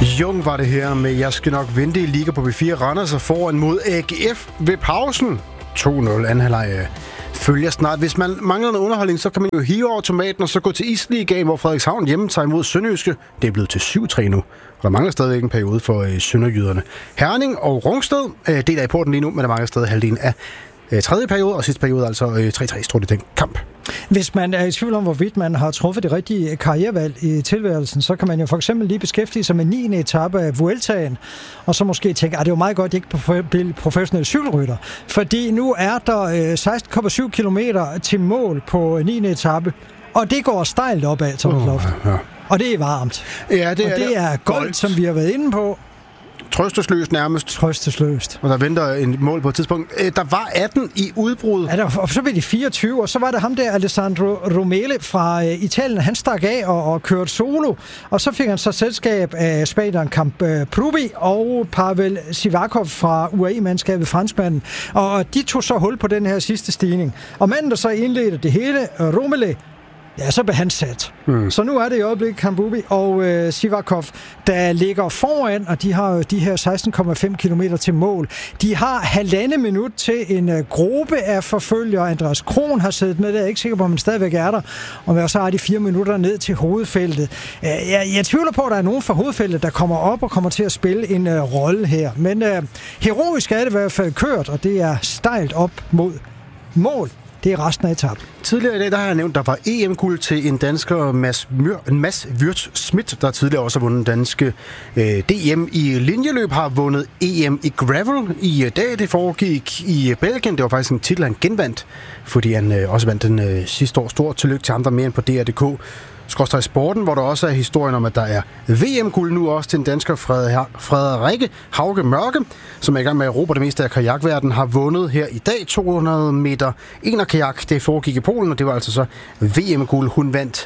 Jung var det her med Jeg skal nok vente i Liga på B4. Randers er foran mod AGF ved pausen. 2-0 anden halvleg følger snart. Hvis man mangler noget underholdning, så kan man jo hive over tomaten og så gå til Isligaen, hvor Frederikshavn hjemme tager imod Sønderjyske. Det er blevet til 7-3 nu. Og der mangler stadigvæk en periode for sønderjyderne. Herning og Rungsted deler i porten lige nu, men der mangler stadig halvdelen af tredje periode, og sidste periode altså 3-3 stod i den kamp. Hvis man er i tvivl om, hvorvidt man har truffet det rigtige karrierevalg i tilværelsen, så kan man jo for eksempel lige beskæftige sig med 9. etape af Vueltaen, og så måske tænke, at det er jo meget godt, at jeg ikke bliver professionel cykelrytter. Fordi nu er der 16,7 kilometer til mål på 9. etape, og det går stejlt opad, Thomas Loft. Ja. Og det er varmt. Ja, det er goldt, som vi har været inde på. Trøstesløst nærmest. Trøstesløst. Og der venter en mål på et tidspunkt. Der var 18 i udbrud. Ja, og så blev de 24, og så var det ham der, Alessandro Romele fra Italien. Han stak af og kørte solo, og så fik han så selskab af spanieren Camp Prubi og Pavel Sivakov fra UAE-mandskabet, franskmanden. Og de tog så hul på den her sidste stigning. Og manden, der så indledte det hele, Romele, ja, så blev han sat. Så nu er det i øjeblikket Kambubi og Sivakov, der ligger foran, og de har jo de her 16,5 kilometer til mål. De har 1,5 minut til en gruppe af forfølgere. Andreas Kron har siddet med, det er jeg ikke sikker på, om han stadigvæk er der. Og så har de 4 minutter ned til hovedfeltet. Jeg tvivler på, at der er nogen fra hovedfeltet, der kommer op og kommer til at spille en rolle her. Men heroisk er det i hvert fald kørt, og det er stejlt op mod mål. Det er resten af etappen. Tidligere i dag, der har jeg nævnt, der var EM-guld til en dansker, Mads Wirtz Schmidt, der tidligere også har vundet danske DM i linjeløb, har vundet EM i gravel i dag. Det foregik i Belgien. Det var faktisk en titel, han genvandt, fordi han også vandt den sidste år. Stort tillykke til ham, der mere end på DR.dk. Sporten, hvor der også er historien om, at der er VM-guld nu også til en dansker, Frederikke Hauge Mørke, som er i gang med at erobre det meste af kajakverdenen, har vundet her i dag 200 meter enerkajak. Det foregik i Polen, og det var altså så VM-guld. Hun vandt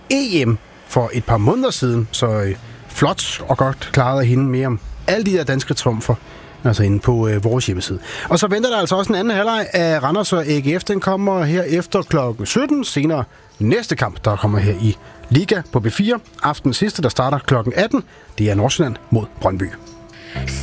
EM for et par måneder siden, så flot og godt klaret af hende. Mere om alle de der danske trumfer, altså inde på vores hjemmeside. Og så venter der altså også en anden halvleg af Randers og AGF. Den kommer her efter klokken 17. Senere næste kamp, der kommer her i Liga på B4. Aften sidste, der starter klokken 18. Det er Nordsjælland mod Brøndby.